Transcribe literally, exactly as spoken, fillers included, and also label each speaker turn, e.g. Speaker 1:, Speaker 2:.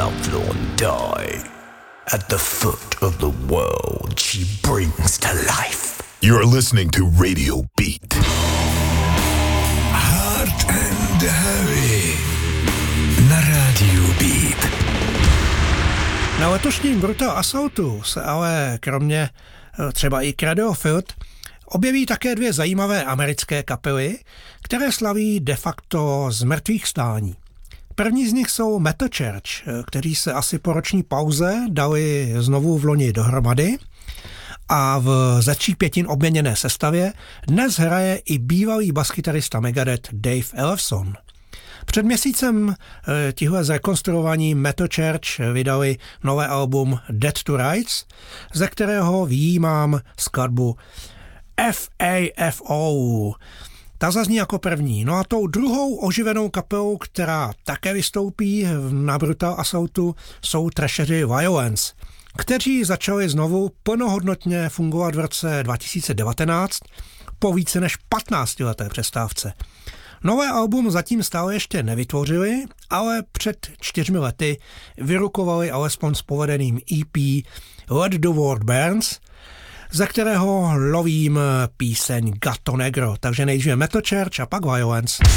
Speaker 1: lovelorn die. At the foot of the world she brings to life.
Speaker 2: You're listening to Radio Beat.
Speaker 1: Hard and Heavy na rádiu Beat.
Speaker 3: Na letošním Brutal Assaultu se ale kromě třeba i Cradlefield objeví také dvě zajímavé americké kapely, které slaví de facto zmrtvých stání. První z nich jsou Metal Church, kteří se asi po roční pauze dali znovu v loni dohromady a v ze tří pětin obměněné sestavě dnes hraje i bývalý baskytarista Megadeth Dave Ellefson. Před měsícem tihle zrekonstruovaní Metal Church vydali nové album Dead to Rights, ze kterého vyjímám skladbu F A F O. Ta zazní jako první. No a tou druhou oživenou kapelou, která také vystoupí na Brutal Assaultu, jsou trasheři Violence, kteří začali znovu plnohodnotně fungovat v roce dva tisíce devatenáct po více než patnáctileté přestávce. Nové album zatím stále ještě nevytvořili, ale před čtyřmi lety vyrukovali alespoň s povedeným E P Let the World Burns, ze kterého lovím píseň Gato Negro. Takže nejdříve Metal Church a pak Violence.